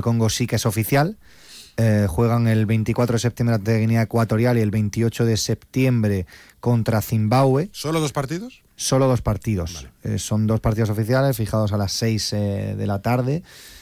Congo sí que es oficial. Juegan el 24 de septiembre ante Guinea Ecuatorial y el 28 de septiembre contra Zimbabue. ¿Solo 2 partidos? Solo 2 partidos. Vale. Son 2 partidos oficiales, fijados a las 6 de la tarde.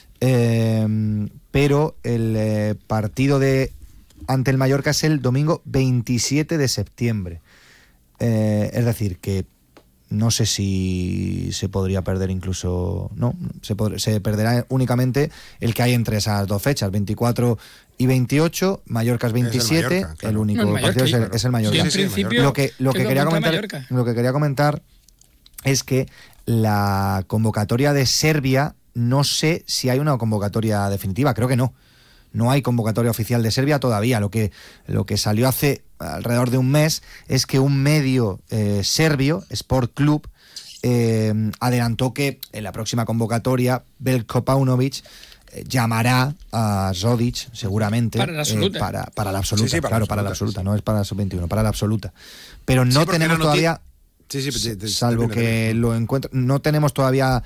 Pero el partido ante el Mallorca es el domingo 27 de septiembre. Es decir, que no sé si se podría perder incluso... No, se perderá únicamente el que hay entre esas 2 fechas, 24 y 28, Mallorca es 27, es el, Mallorca, claro. El único partido es el Mallorca. Sí, en principio, lo que quería comentar es que la convocatoria de Serbia, no sé si hay una convocatoria definitiva, creo que no. No hay convocatoria oficial de Serbia todavía. Lo que salió hace alrededor de un mes es que un medio serbio, Sport Club, adelantó que en la próxima convocatoria Veljko Paunović llamará a Zodić seguramente para la absoluta, para la absoluta, sí, para la absoluta, no es para la sub-21, para la absoluta. Pero no tenemos todavía... salvo que lo encuentro, no tenemos todavía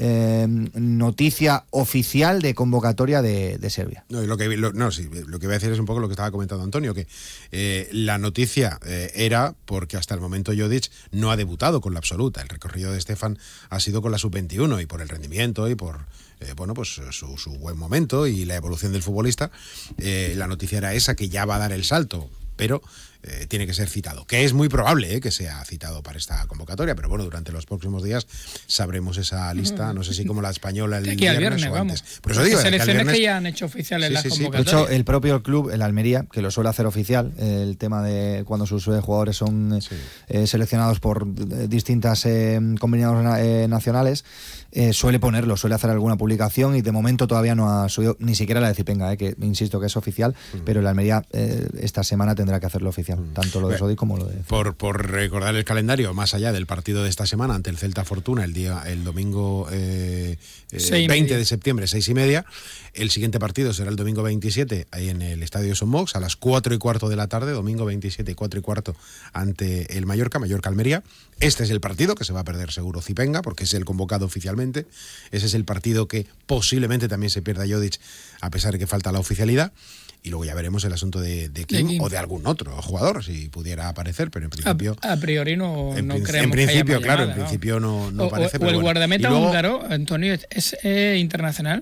noticia oficial de convocatoria de Serbia. No, lo que voy a decir es un poco lo que estaba comentando Antonio, que la noticia era porque hasta el momento Zodić no ha debutado con la absoluta. El recorrido de Stefan ha sido con la sub-21 y por el rendimiento y por su buen momento y la evolución del futbolista, la noticia era esa, que ya va a dar el salto, pero tiene que ser citado, que es muy probable que sea citado para esta convocatoria, pero bueno, durante los próximos días sabremos esa lista, no sé si como la española el viernes o antes. Por eso digo, selecciones que ya han hecho oficiales las convocatorias. De hecho, el propio club, el Almería, que lo suele hacer oficial, el tema de cuando sus jugadores son seleccionados por distintas combinados nacionales, suele ponerlo, suele hacer alguna publicación y de momento todavía no ha subido ni siquiera la de Zipenga, que insisto que es oficial, pero el Almería esta semana tendrá que hacerlo oficial. Tanto lo de Zodić como lo de... Por recordar el calendario, más allá del partido de esta semana ante el Celta Fortuna, el domingo 20 de septiembre, 6:30, el siguiente partido será el domingo 27 ahí en el Estadio Son Mox a las 4:15 de la tarde, domingo 27, 4:15 ante el Mallorca-Almería. Este es el partido que se va a perder seguro Zipenga, porque es el convocado oficialmente. Ese es el partido que posiblemente también se pierda Zodić, a pesar de que falta la oficialidad. Y luego ya veremos el asunto de Kim o de algún otro jugador, si pudiera aparecer, pero en principio... A priori no creemos en principio, que claro, llamada, en principio no parece. O el guardameta húngaro, Antonio, ¿es internacional?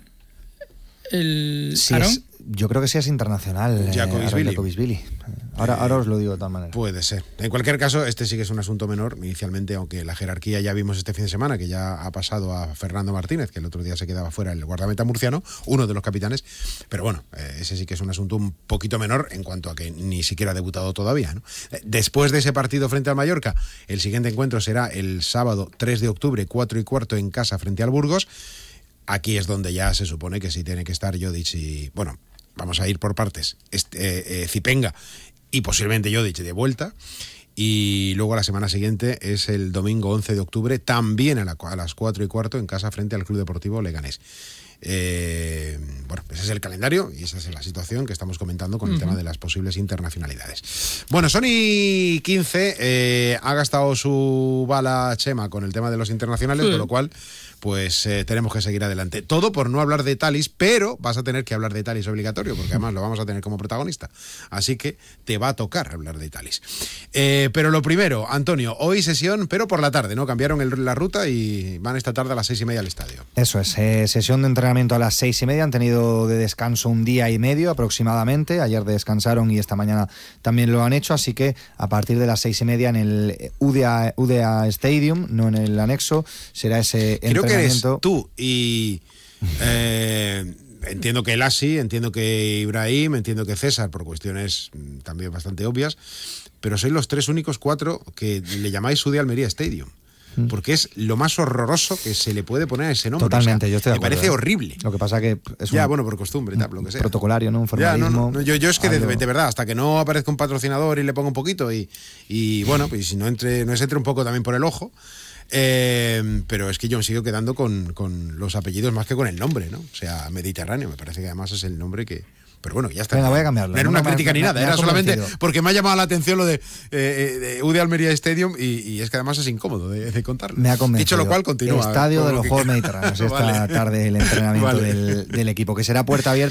Yo creo que sí es internacional. Jakovićvili. Ahora os lo digo de tal manera. Puede ser. En cualquier caso, este sí que es un asunto menor inicialmente, aunque la jerarquía ya vimos este fin de semana, que ya ha pasado a Fernando Martínez, que el otro día se quedaba fuera, el guardameta murciano, uno de los capitanes. Pero bueno, ese sí que es un asunto un poquito menor en cuanto a que ni siquiera ha debutado todavía, ¿no? Después de ese partido frente al Mallorca, el siguiente encuentro será el sábado 3 de octubre, 4:15 en casa frente al Burgos. Aquí es donde ya se supone que sí tiene que estar Zodić y... Bueno, vamos a ir por partes. Zipenga y posiblemente Zodić de vuelta. Y luego la semana siguiente es el domingo 11 de octubre, también a las 4:15 en casa frente al Club Deportivo Leganés. Bueno, ese es el calendario y esa es la situación que estamos comentando con el tema de las posibles internacionalidades. Bueno, Sony 15 ha gastado su bala Chema con el tema de los internacionales, con lo cual pues tenemos que seguir adelante. Todo por no hablar de Thalys, pero vas a tener que hablar de Thalys obligatorio, porque además lo vamos a tener como protagonista. Así que te va a tocar hablar de Thalys. Pero lo primero, Antonio, hoy sesión, pero por la tarde, ¿no? Cambiaron la ruta y van esta tarde a las 6:30 al estadio. Eso es, sesión de entrenamiento a las 6:30, han tenido de descanso un día y medio aproximadamente, ayer descansaron y esta mañana también lo han hecho, así que a partir de las 6:30 en el UDA Stadium, no en el anexo, será ese entrenamiento. Creo que eres tú y entiendo que Lassi, entiendo que Ibrahim, entiendo que César, por cuestiones también bastante obvias, pero sois los 3 únicos 4 que le llamáis UDA Almería Stadium. Porque es lo más horroroso que se le puede poner a ese nombre. Totalmente, yo estoy de acuerdo. Me parece horrible. Lo que pasa que es por costumbre, lo que sea. Protocolario, ¿no? Un formalismo. Yo es que de verdad, hasta que no aparezca un patrocinador y le ponga un poquito y bueno, pues si no entre un poco también por el ojo. Pero es que yo me sigo quedando con los apellidos más que con el nombre, ¿no? O sea, Mediterráneo, me parece que además es el nombre que... Pero bueno, ya está. Venga, voy a cambiarlo. No era una crítica ni nada, era solamente porque me ha llamado la atención lo de UDA Almería Stadium y es que además es incómodo de contarlo. Me ha convencido. Dicho lo cual, continúa. Estadio de los Juegos Mediterráneos, esta tarde el entrenamiento del equipo, que será puerta abierta